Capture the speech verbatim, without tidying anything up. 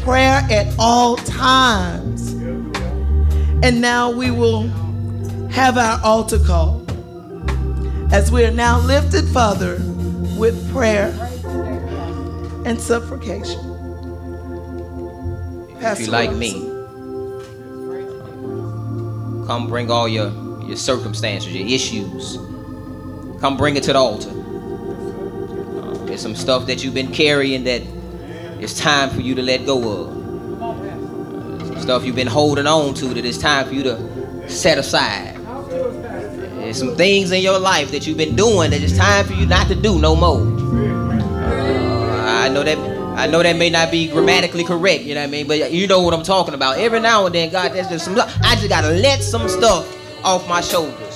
prayer at all times. And now we will have our altar call as we are now lifted, Father, with prayer and supplication. If you like me, come bring all your, your circumstances, your issues. Come bring it to the altar. Uh, there's some stuff that you've been carrying that it's time for you to let go of. Uh, some stuff you've been holding on to that it's time for you to set aside. There's some things in your life that you've been doing that it's time for you not to do no more. Uh, I know that I know that may not be grammatically correct, you know what I mean? But you know what I'm talking about. Every now and then, God, there's just some, I just gotta let some stuff off my shoulders.